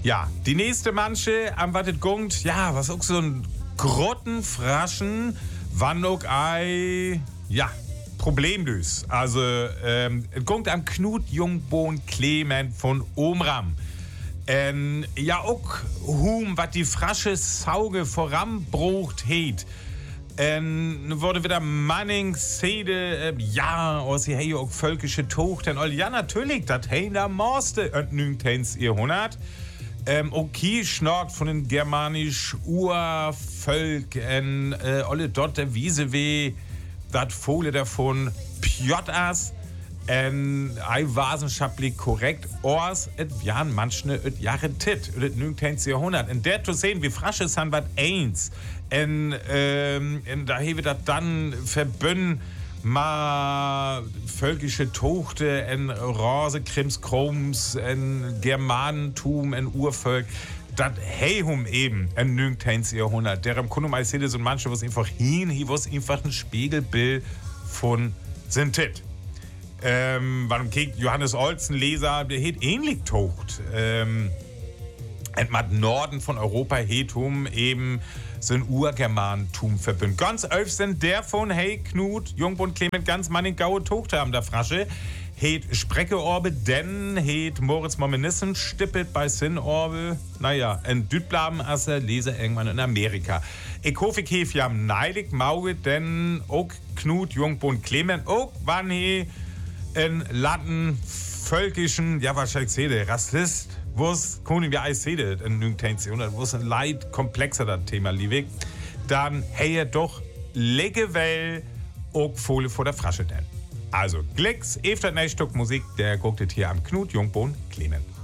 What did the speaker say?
Ja, die nächste manche am wattet gungt, ja, was auch so ein Grottenfraschen, wann auch ja, problemlös. Also, es gungt am Knut Jungbohn Clement von Omram. Ja, auch wat die frasche Sauge voranbrucht heet. Wurde wieder Manning, Sede, ja, aus die auch völkische Tocht. Ja, natürlich, das hei da Morste, 19. Jahrhundert. Okay, schnorkt von den germanisch Urvölk, alle dort der Wieseweh, dat Fohle davon, Pjotters, wissenschaftlich korrekt, ors, et jan manchne, et jahre tit, et 19. Jahrhundert. In der zu sehen, wie frasche san wat eins, da hewe dat dann verbünden, ma völkische Tochte, Rose, Krims, Kroms, Germanentum, Urvölk, dat heihum eben, 19. Jahrhundert. Der im Kundum als so manche, was einfach hier was einfach ein Spiegelbild von Sintit. Warum kriegt Johannes Olsen Leser, der het ähnlich tocht. Mat Norden von Europa hetum eben sind Urgermanentum verbündet. Ganz öf sind der von hey Knut, Jungbund Clement ganz mannig gaue Tochter am der Frasche. Het Spreckeorbe, denn het Moritz Momenissen stippelt bei Sinnorbe. Naja, in Dütblaben asse Leser irgendwann in Amerika. Ich hoffe, ich hef ja neidig Mauge, denn auch Knut Jungbund Clement, auch wann he in Latten, völkischen, ja wahrscheinlich sehe Rassist, wo's können wir alles sehen in 19. Jahrhundert, wo's ein Leid komplexer das Thema liebig, dann hey doch Leggewell auch Fohle vor der Frasche denn. Also Glicks, efter Stück Musik, der guckt hier am Knut Jungbohn Clement.